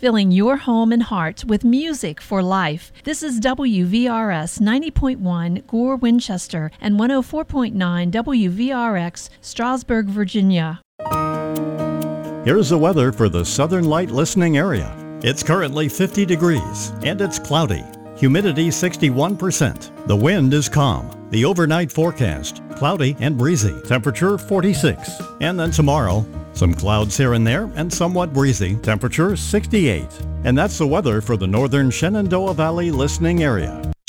filling your home and heart with music for life. This is WVRS 90.1 Gore, Winchester, and 104.9 WVRX, Strasburg, Virginia. Here's the weather for the Southern Light listening area. It's currently 50 degrees, and it's cloudy. Humidity 61%. The wind is calm. The overnight forecast, cloudy and breezy. Temperature 46. And then tomorrow, some clouds here and there and somewhat breezy. Temperature 68. And that's the weather for the Northern Shenandoah Valley listening area.